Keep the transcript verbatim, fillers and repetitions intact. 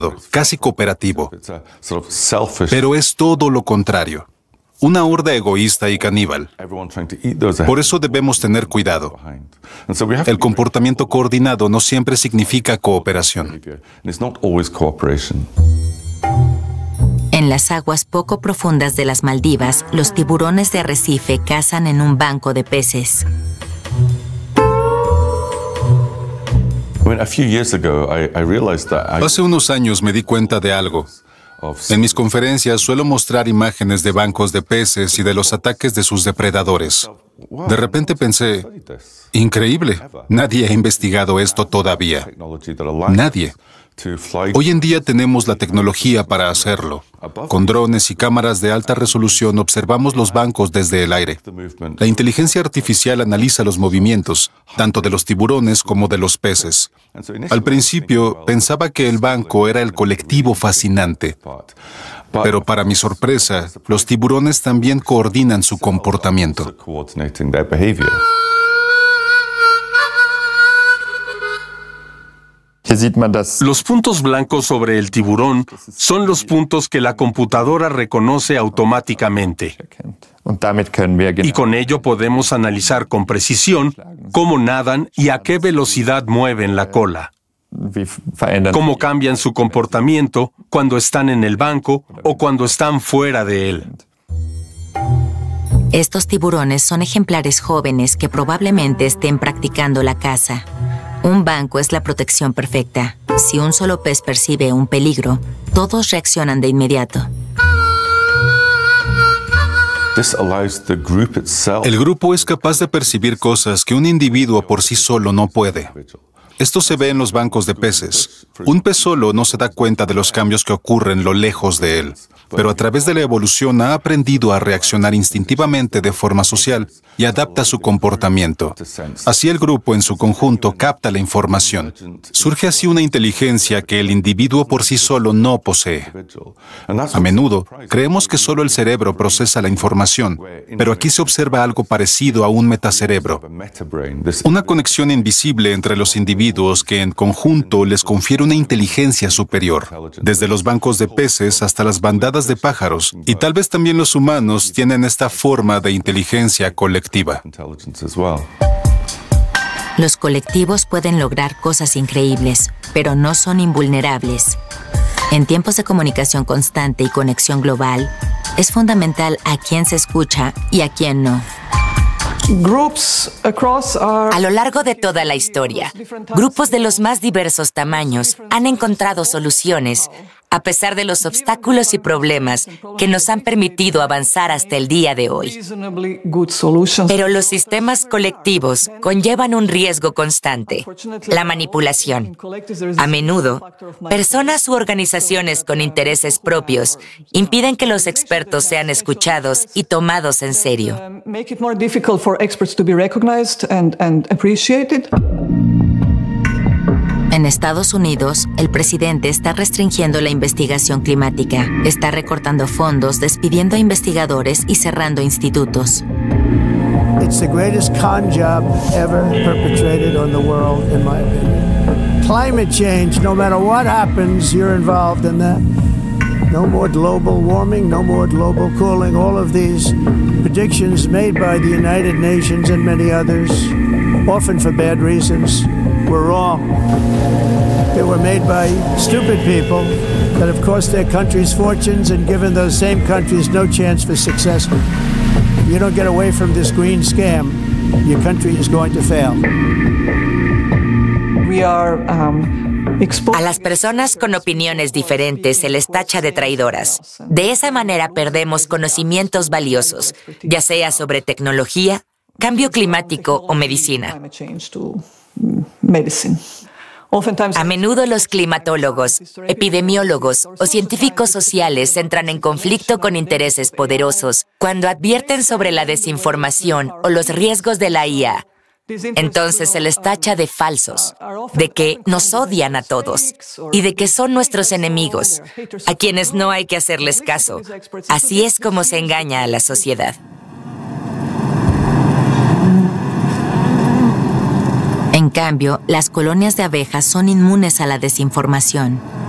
casi cooperativo. Pero es todo lo contrario. Una horda egoísta y caníbal. Por eso debemos tener cuidado. El comportamiento coordinado no siempre significa cooperación. En las aguas poco profundas de las Maldivas, los tiburones de arrecife cazan en un banco de peces. Hace unos años me di cuenta de algo. En mis conferencias suelo mostrar imágenes de bancos de peces y de los ataques de sus depredadores. De repente pensé, increíble, nadie ha investigado esto todavía. Nadie. Hoy en día tenemos la tecnología para hacerlo. Con drones y cámaras de alta resolución observamos los bancos desde el aire. La inteligencia artificial analiza los movimientos, tanto de los tiburones como de los peces. Al principio pensaba que el banco era el colectivo fascinante. Pero para mi sorpresa, los tiburones también coordinan su comportamiento. Los puntos blancos sobre el tiburón son los puntos que la computadora reconoce automáticamente. Y con ello podemos analizar con precisión cómo nadan y a qué velocidad mueven la cola. Cómo cambian su comportamiento cuando están en el banco o cuando están fuera de él. Estos tiburones son ejemplares jóvenes que probablemente estén practicando la caza. Un banco es la protección perfecta. Si un solo pez percibe un peligro, todos reaccionan de inmediato. El grupo es capaz de percibir cosas que un individuo por sí solo no puede. Esto se ve en los bancos de peces. Un pez solo no se da cuenta de los cambios que ocurren lo lejos de él, pero a través de la evolución ha aprendido a reaccionar instintivamente de forma social y adapta su comportamiento. Así el grupo en su conjunto capta la información. Surge así una inteligencia que el individuo por sí solo no posee. A menudo, creemos que solo el cerebro procesa la información, pero aquí se observa algo parecido a un metacerebro. Una conexión invisible entre los individuos que en conjunto les confiere una inteligencia superior, desde los bancos de peces hasta las bandadas de pájaros, y tal vez también los humanos tienen esta forma de inteligencia colectiva. Los colectivos pueden lograr cosas increíbles, pero no son invulnerables. En tiempos de comunicación constante y conexión global, es fundamental a quién se escucha y a quién no. A lo largo de toda la historia, grupos de los más diversos tamaños han encontrado soluciones, a pesar de los obstáculos y problemas que nos han permitido avanzar hasta el día de hoy. Pero los sistemas colectivos conllevan un riesgo constante: la manipulación. A menudo, personas u organizaciones con intereses propios impiden que los expertos sean escuchados y tomados en serio. En Estados Unidos, el presidente está restringiendo la investigación climática, está recortando fondos, despidiendo a investigadores y cerrando institutos. It's the greatest con job ever perpetrated on the world, in my opinion. Climate change, no matter what happens, you're involved in that. No more global warming, no more global cooling. All of these predictions made by the United Nations and many others, often for bad reasons, were wrong. They were made by stupid people that have cost their countries fortunes and given those same countries no chance for success. If you don't get away from this green scam, your country is going to fail. We are, um, A las personas con opiniones diferentes se les tacha de traidoras. De esa manera perdemos conocimientos valiosos, ya sea sobre tecnología, cambio climático o medicina. A menudo los climatólogos, epidemiólogos o científicos sociales entran en conflicto con intereses poderosos cuando advierten sobre la desinformación o los riesgos de la I A. Entonces se les tacha de falsos, de que nos odian a todos y de que son nuestros enemigos, a quienes no hay que hacerles caso. Así es como se engaña a la sociedad. En cambio, las colonias de abejas son inmunes a la desinformación.